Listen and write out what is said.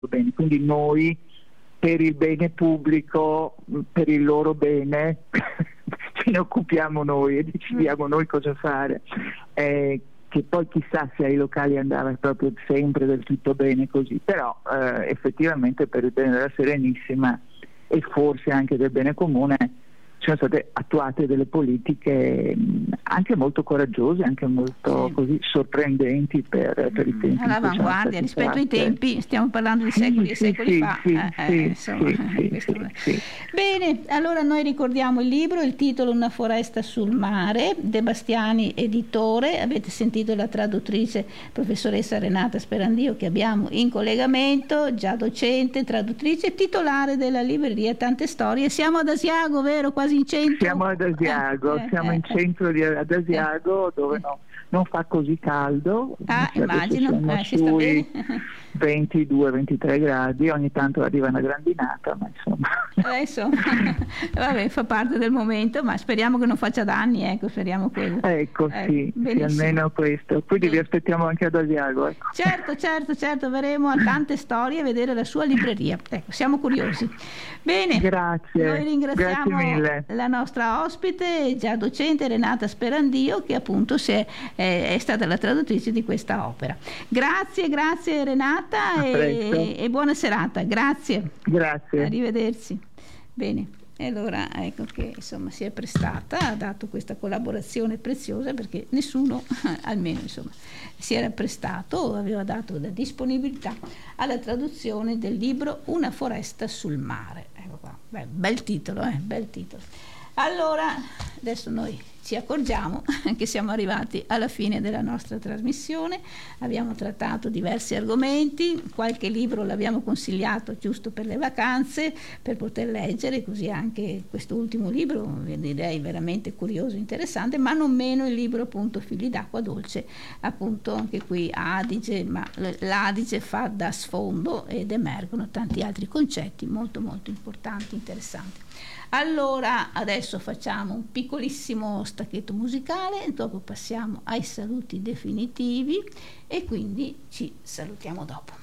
bene. Quindi noi, per il bene pubblico, per il loro bene, ce ne occupiamo noi e decidiamo noi cosa fare. Che poi chissà se ai locali andava proprio sempre del tutto bene così, però effettivamente per il bene della Serenissima e forse anche del bene comune sono state attuate delle politiche anche molto coraggiose, anche molto così sorprendenti per i tempi. All'avanguardia rispetto ai tempi, stiamo parlando di secoli e secoli fa. Bene, allora noi ricordiamo il libro, il titolo Una foresta sul mare, De Bastiani editore. Avete sentito la traduttrice professoressa Renata Sperandio, che abbiamo in collegamento, già docente, traduttrice, titolare della libreria Tante Storie. Siamo ad Asiago, vero? Quasi in centro. Siamo ad Asiago, siamo in centro ad Asiago, dove non fa così caldo. Immagino, si sta bene. 22-23 gradi, ogni tanto arriva una grandinata, ma insomma. Vabbè, fa parte del momento, ma speriamo che non faccia danni, ecco, speriamo quello. Sì, almeno questo. Quindi vi aspettiamo anche ad Asiago. Ecco. Certo, verremo a Tante Storie a vedere la sua libreria. Ecco, siamo curiosi. Bene, grazie. Noi ringraziamo grazie mille. La nostra ospite, già docente, Renata Sperandio, che appunto è stata la traduttrice di questa opera. Grazie Renata e buona serata. Grazie. Arrivederci. Bene. E allora ecco che insomma si è prestata, ha dato questa collaborazione preziosa, perché nessuno, almeno insomma, si era prestato, aveva dato la disponibilità alla traduzione del libro Una foresta sul mare. Ecco qua. Bel titolo. Allora, adesso noi ci accorgiamo che siamo arrivati alla fine della nostra trasmissione. Abbiamo trattato diversi argomenti, qualche libro l'abbiamo consigliato giusto per le vacanze, per poter leggere, così anche quest'ultimo libro, direi veramente curioso e interessante, ma non meno il libro appunto Figli d'acqua dolce, appunto anche qui Adige, ma l'Adige fa da sfondo ed emergono tanti altri concetti molto molto importanti, interessanti. Allora adesso facciamo un piccolissimo stacchetto musicale, dopo passiamo ai saluti definitivi e quindi ci salutiamo dopo.